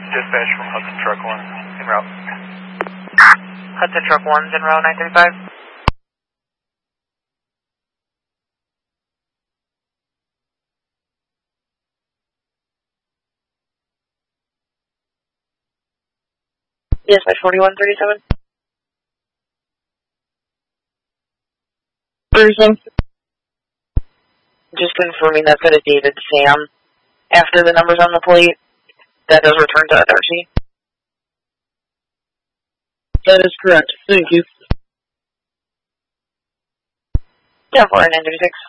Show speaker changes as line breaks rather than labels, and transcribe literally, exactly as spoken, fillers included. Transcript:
Dispatch from Hudson Truck one, en route.
Hudson Truck one's en route, nine thirty-five. Dispatch forty-one thirty-seven. Thursday. Just confirming that's got a David Sam after the numbers on the plate. That does return to Darcy.
That is correct. Thank you.
Yeah, four nine thirty-six.